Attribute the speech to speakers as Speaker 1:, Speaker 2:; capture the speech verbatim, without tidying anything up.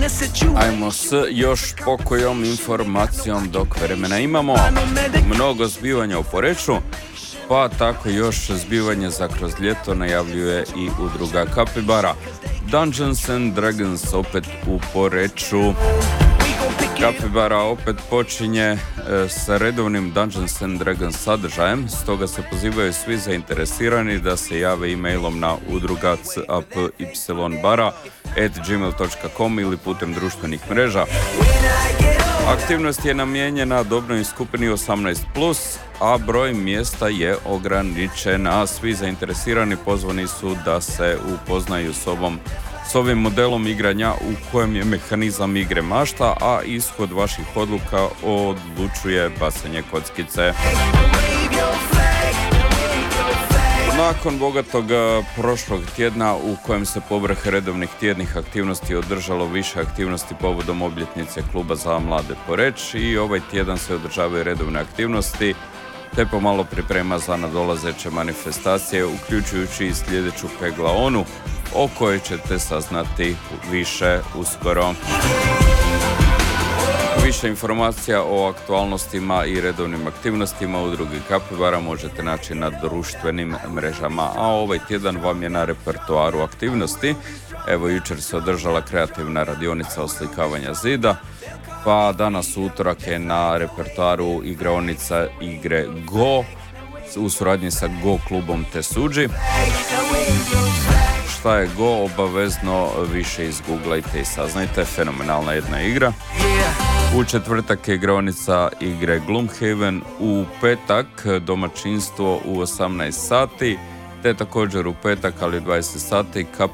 Speaker 1: Ajmo s još pokojom informacijom dok vremena imamo. Mnogo zbivanja u Poreču, pa tako još zbivanje za kroz ljeto najavljuje i udruga Kapibara. Dungeons and Dragons opet u Poreču. Kapibara opet počinje e, sa redovnim Dungeons and Dragons sadržajem, stoga se pozivaju svi zainteresirani da se jave e-mailom na udruga capybara at gmail dot com ili putem društvenih mreža. Aktivnost je namijenjena dobnoj skupini osamnaest plus, a broj mjesta je ograničen, a svi zainteresirani pozvani su da se upoznaju s ovom s ovim modelom igranja u kojem je mehanizam igre mašta, a ishod vaših odluka odlučuje bacanje kockice. Nakon bogatog prošlog tjedna u kojem se povrh redovnih tjednih aktivnosti održalo više aktivnosti povodom obljetnice kluba za mlade Poreč, i ovaj tjedan se održavaju redovne aktivnosti te pomalo priprema za nadolazeće manifestacije, uključujući i sljedeću Peglaonu, o kojoj ćete saznati više uskoro. Više informacija o aktualnostima i redovnim aktivnostima udruge Kapibara možete naći na društvenim mrežama, a ovaj tjedan vam je na repertoaru aktivnosti. Evo, jučer se održala kreativna radionica oslikavanja zida, pa danas utorak je na repertoaru igraonica igre Go u suradnji sa Go klubom Tesuđi. Šta je Go, obavezno više izgooglajte i saznajte, fenomenalna jedna igra. U četvrtak je igraonica igre Gloomhaven, u petak domaćinstvo u osamnaest sati, te također u petak, ali dvadeset sati,